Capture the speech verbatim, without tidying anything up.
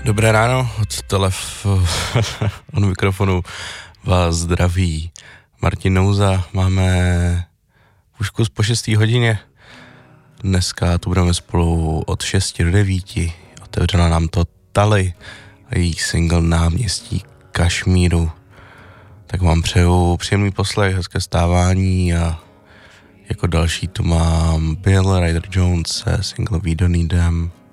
Dobré ráno, od telefonu, od mikrofonu vás zdraví Martin Nouza. Máme už kus po šestý hodině. Dneska tu budeme spolu od šesti do devíti. Otevřela nám to Tali a její single Náměstí Kašmíru. Tak vám přeju příjemný poslech, hezké stávání a jako další tu mám Bill Ryder Jones se single We Don't Need Them.